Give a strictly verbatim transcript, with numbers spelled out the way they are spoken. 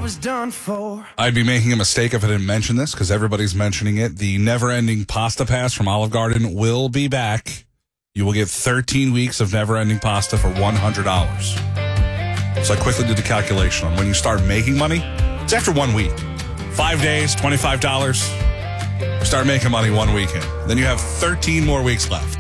was done for. I'd be making a mistake if I didn't mention this because everybody's mentioning it. The never-ending pasta pass from Olive Garden will be back. You will get thirteen weeks of never-ending pasta for one hundred dollars. So I quickly did the calculation on when you start making money. It's after one week. Five days, twenty-five dollars. Start making money one weekend. Then you have thirteen more weeks left.